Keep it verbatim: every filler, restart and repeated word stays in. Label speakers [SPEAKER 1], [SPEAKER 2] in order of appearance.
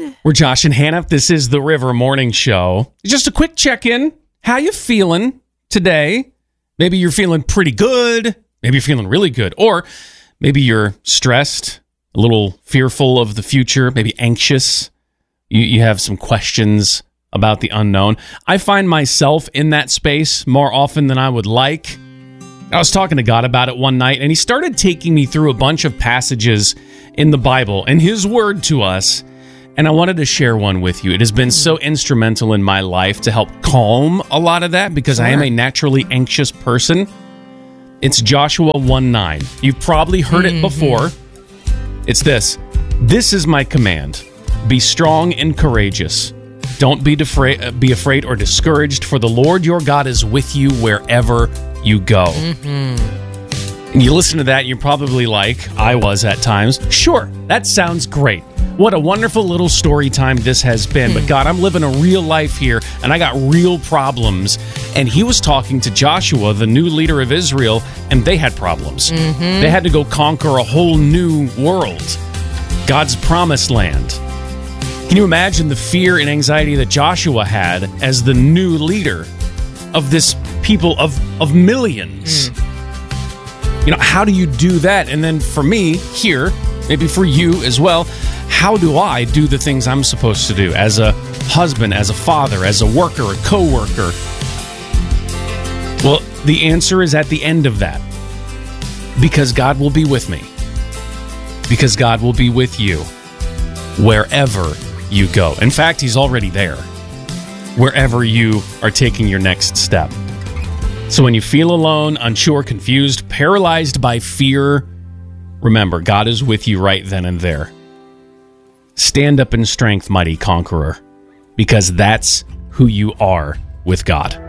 [SPEAKER 1] We're Josh and Hannah. This is the River Morning Show. Just a quick check-in. How you feeling today? Maybe you're feeling pretty good. Maybe you're feeling really good. Or maybe you're stressed, a little fearful of the future, maybe anxious. You, you have some questions about the unknown. I find myself in that space more often than I would like. I was talking to God about it one night, and he started taking me through a bunch of passages in the Bible and his word to us, and I wanted to share one with you. It has been so instrumental in my life to help calm a lot of that because sure. I am a naturally anxious person. It's Joshua one nine. You've probably heard mm-hmm. it before. It's this. This is my command. Be strong and courageous. Don't be, defra- be afraid or discouraged, for the Lord your God is with you wherever you go. Mm-hmm. And you listen to that, and you're probably like, I was at times, sure, that sounds great. What a wonderful little story time this has been. But God, I'm living a real life here, and I got real problems. And he was talking to Joshua, the new leader of Israel, and they had problems. Mm-hmm. They had to go conquer a whole new world, God's promised land. Can you imagine the fear and anxiety that Joshua had as the new leader of this people of, of millions? Mm. You know, how do you do that? And then for me here, maybe for you as well, how do I do the things I'm supposed to do as a husband, as a father, as a worker, a co-worker? Well, the answer is at the end of that. Because God will be with me. Because God will be with you wherever you go. In fact, he's already there. Wherever you are taking your next step. So when you feel alone, unsure, confused, paralyzed by fear, remember, God is with you right then and there. Stand up in strength, mighty conqueror, because that's who you are with God.